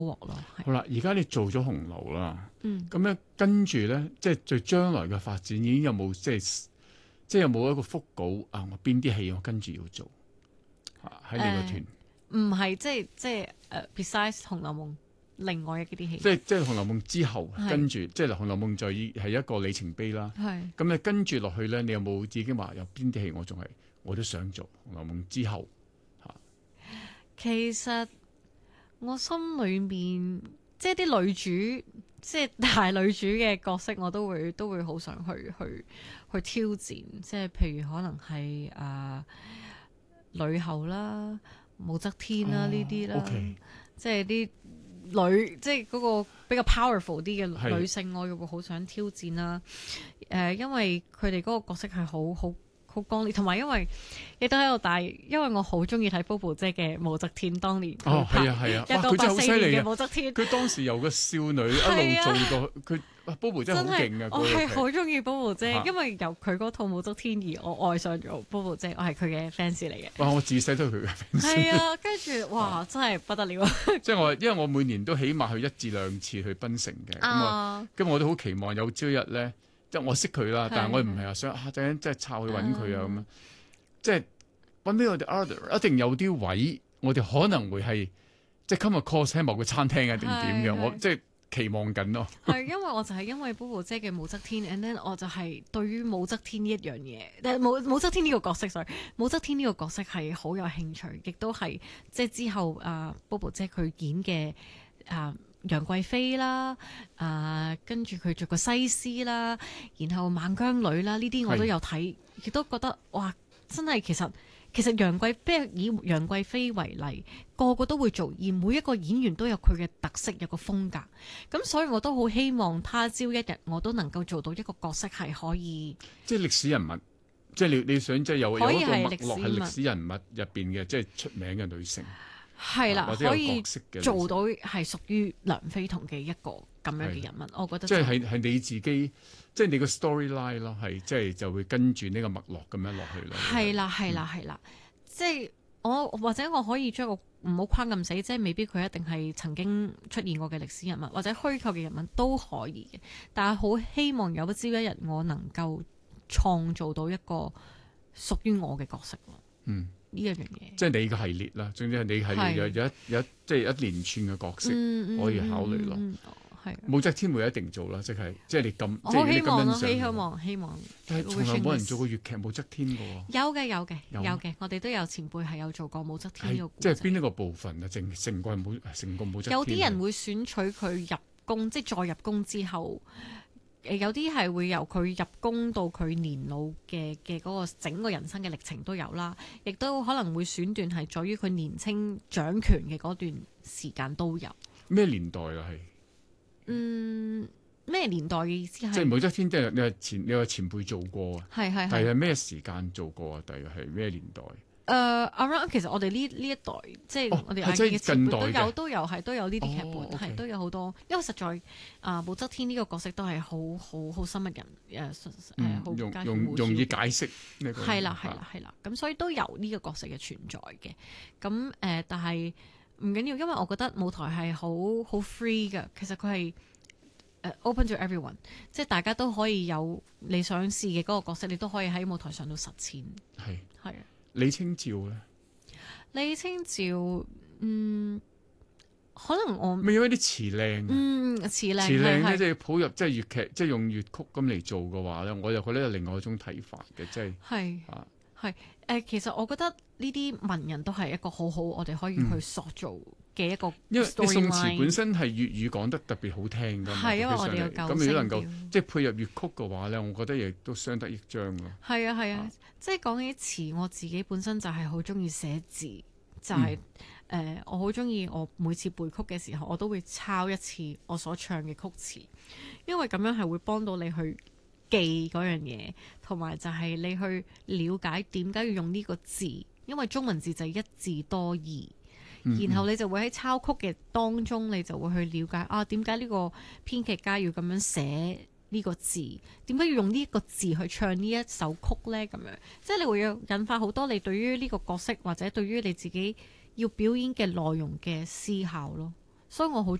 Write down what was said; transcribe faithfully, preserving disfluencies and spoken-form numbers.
咯。 好啦，而家你做咗紅樓啦， 嗯， 咁咧跟住咧，即係對將來嘅發展，已經有冇即係即係有冇一個腹稿啊？我邊啲戲我跟住要做啊？喺你個團， 唔係即係即係誒，besides《紅樓夢》另外一啲戲， 即係即係《紅樓夢》之後， 係跟住即係《紅樓夢》就已係一個里程碑啦。 係咁你跟住落去咧，你有冇已經話有邊啲戲我仲係我都想做《紅樓夢》之後嚇？ 其實我心裏面即係啲女主，即係大女主嘅角色，我都會都會好想去去去挑戰。即係譬如可能係誒、呃、呂后啦、武則天啦呢啲啦， OK 即係啲女，即係嗰個比較 powerful 啲嘅係女性，我會好想挑戰啦。誒、呃，因為佢哋嗰個角色係好好。好剛烈，同埋因為亦都喺度大，因為我好中意睇 Bobo 姐嘅武則天，當年哦，係啊，係啊， 一九八四年嘅武則天， 佢當時由個少女一路做到佢，Bobo 真係好勁啊！ 我係好中意 Bobo 姐， 啊、 因為由佢嗰套武則天而我愛上咗 Bobo 姐，我係佢嘅 fans 嚟嘅。 哇！我自細都係佢嘅 fans。 係啊，跟住哇，真係不得了！ 即係我，因為我每年都起碼去一至兩次去檳城嘅，咁、啊、我，咁我都好期望有朝一日咧，即係我識佢啦，但係我唔係話想啊，陣間即係抄去揾佢啊咁樣。即係揾到我哋 other， 一定有啲位，我哋可能會係即係 come across 喺某個餐廳啊定點嘅，我即係期望緊咯。 係因為我就係因為 Bobo 姐嘅武則天 ，and then 我就係對於武則天呢一樣嘢，但係武武則天呢個角色，sorry，武則天呢個角色係好有興趣，亦都係即係之後啊 Bobo 姐佢演嘅啊楊貴妃啦，啊跟住佢做個西施啦，然後孟姜女啦，呢啲我都有睇，亦都覺得哇！真係其實其實楊貴妃以楊貴妃為例，個個都會做，而每一個演員都有佢嘅特色，有個風格。咁所以我都好希望他朝一日我都能夠做到一個角色係可以， 即係歷史人物，即係你你想即係有有一個脈絡係歷史人物入邊嘅，即係出名嘅女性。 係啦，可以做到係係屬於梁飛同嘅一個咁樣嘅人物，我覺得即係係係你自己，即係你個 storyline 咯，係即係就會跟住呢個脈絡咁樣落去咯。 係啦，係啦，係啦，即係我或者我可以將個唔好框咁死，即係未必佢一定係曾經出現過嘅歷史人物或者虛構嘅人物都可以嘅，但係好希望有朝一日我能夠創造到一個屬於我嘅角色咯。嗯。呢一樣嘢， 即係你嘅系列啦，總之係你系列有有一有一即係一連串嘅角色可以考慮咯。係武則天會一定做啦，即係即係你咁， 我好希望咯，希望希望。 但係從來冇人做過粵劇武則天嘅喎。 有嘅有嘅有嘅，我哋都有前輩係有做過武則天呢個故事。即係邊一個部分啊？成成個武成個武則天。 有啲人會選取佢入宮，即係再入宮之後。誒有啲係會由佢入宮到佢年老嘅嘅嗰個整個人生嘅歷程都有啦，亦都可能會選段係在於佢年青掌權嘅嗰段時間都有。咩年代啊？係嗯咩年代嘅意思係？ 即係武則天，即係你係前你話前輩做過啊？ 係係係。 但係咩時間做過啊？大約係咩年代？ 誒、uh, around 其實我哋呢呢一代，即係我哋眼見嘅前輩都有都有係都有呢啲劇本，係、哦 okay. 都有好多。因為實在啊、呃，武則天呢個角色都係好好好深入人誒誒好容容容易解釋。 係啦係啦係啦，咁所以都有呢個角色嘅存在嘅。咁誒、呃，但係唔緊要，因為我覺得舞台係好好 free 嘅。其實佢係誒 open to everyone， 即係大家都可以有你想試嘅嗰個角色，你都可以喺舞台上度實踐。 係係。 李清照咧？ 李清照，嗯，可能我咪有一啲詞靚， 嗯，詞靚， 詞靚咧，即係譜入，即係粵劇，即係用粵曲咁嚟做嘅話咧，我就覺得有另外一種睇法嘅，即係係啊，係誒、呃，其實我覺得呢啲文人都係一個好好，我哋可以去塑造嘅一個、嗯， 因為宋詞本身係粵語講得特別好聽噶嘛，係因為我哋有咁如果能夠即係配入粵曲嘅話咧，我覺得亦都相得益彰咯。係啊係啊。啊即係講起詞，我自己本身就係好中意寫字，就係、是、誒、嗯呃，我好中意我每次背曲嘅時候，我都會抄一次我所唱嘅曲詞，因為咁樣係會幫到你去記嗰樣嘢，同埋就係你去了解點解要用呢個字，因為中文字就係一字多義，嗯嗯然後你就會喺抄曲嘅當中，你就會去了解啊點解呢個編劇家要咁樣寫。呢、這個字點解要用呢一個字去唱呢一首曲呢？咁樣即係你會有引發好多你對於呢個角色或者對於你自己要表演嘅內容嘅思考咯。 所以我好